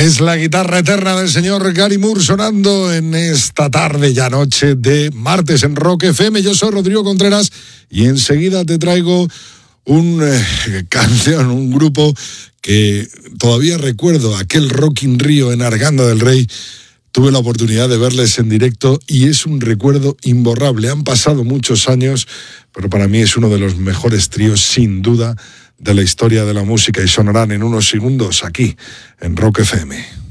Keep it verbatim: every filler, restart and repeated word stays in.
Es la guitarra eterna del señor Gary Moore sonando en esta tarde ya noche de martes en Rock F M. Yo soy Rodrigo Contreras y enseguida te traigo un eh, canción, un grupo que todavía recuerdo, aquel Rock in Rio en Arganda del Rey. Tuve la oportunidad de verles en directo y es un recuerdo imborrable. Han pasado muchos años, pero para mí es uno de los mejores tríos, sin duda, de la historia de la música, y sonarán en unos segundos aquí, en Rock F M.